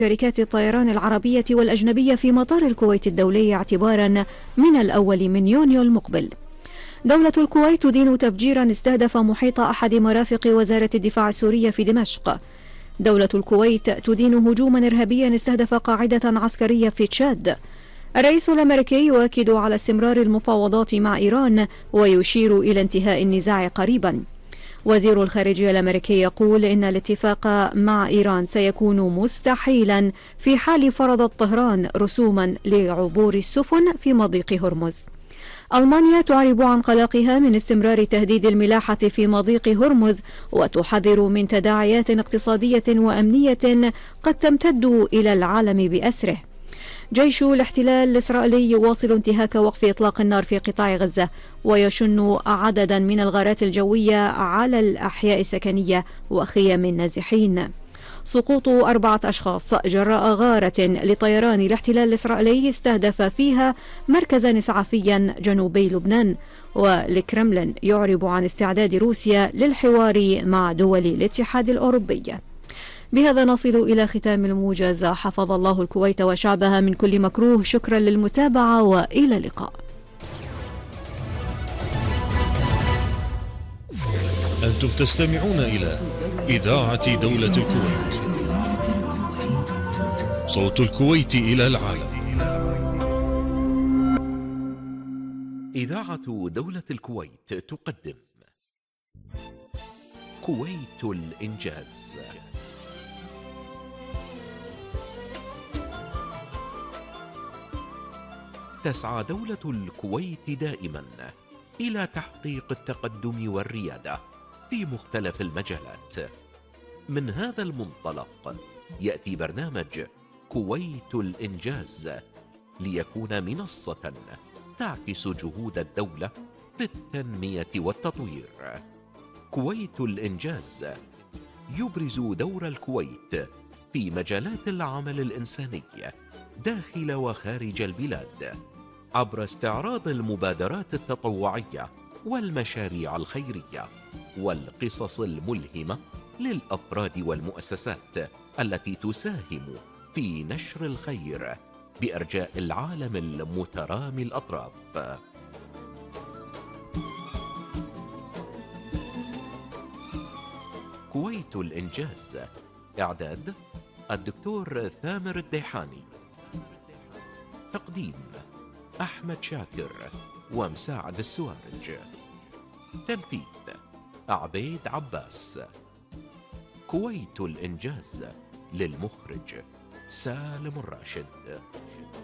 شركات الطيران العربية والأجنبية في مطار الكويت الدولي اعتبارا من الأول من يونيو المقبل. دولة الكويت تدين تفجيرا استهدف محيط أحد مرافق وزارة الدفاع السورية في دمشق. دولة الكويت تدين هجوما إرهابيا استهدف قاعدة عسكرية في تشاد. الرئيس الأمريكي يؤكد على استمرار المفاوضات مع إيران ويشير إلى انتهاء النزاع قريبا. وزير الخارجية الأمريكي يقول إن الاتفاق مع إيران سيكون مستحيلا في حال فرضت طهران رسوما لعبور السفن في مضيق هرمز. ألمانيا تعرب عن قلقها من استمرار تهديد الملاحة في مضيق هرمز وتحذر من تداعيات اقتصادية وأمنية قد تمتد إلى العالم بأسره. جيش الاحتلال الإسرائيلي يواصل انتهاك وقف إطلاق النار في قطاع غزة ويشن عددا من الغارات الجوية على الأحياء السكنية وخيام النازحين. سقوط 4 أشخاص جراء غارة لطيران الاحتلال الإسرائيلي استهدف فيها مركزا إسعافيا جنوبي لبنان. والكرملين يعرب عن استعداد روسيا للحوار مع دول الاتحاد الأوروبي. بهذا نصل إلى ختام الموجز. حفظ الله الكويت وشعبها من كل مكروه. شكرا للمتابعة وإلى اللقاء. أنتم تستمعون إلى إذاعة دولة الكويت، صوت الكويت إلى العالم. إذاعة دولة الكويت تقدم كويت الإنجاز. تسعى دولة الكويت دائما إلى تحقيق التقدم والريادة في مختلف المجالات. من هذا المنطلق يأتي برنامج كويت الإنجاز ليكون منصة تعكس جهود الدولة في التنمية والتطوير. كويت الإنجاز يبرز دور الكويت في مجالات العمل الإنساني داخل وخارج البلاد عبر استعراض المبادرات التطوعية والمشاريع الخيرية والقصص الملهمة للأفراد والمؤسسات التي تساهم في نشر الخير بأرجاء العالم المترامي الأطراف. كويت الإنجاز، إعداد الدكتور ثامر الديحاني، تقديم أحمد شاكر ومساعد السوارج، تنفيذ عبيد عباس. كويت الإنجاز للمخرج سالم الراشد.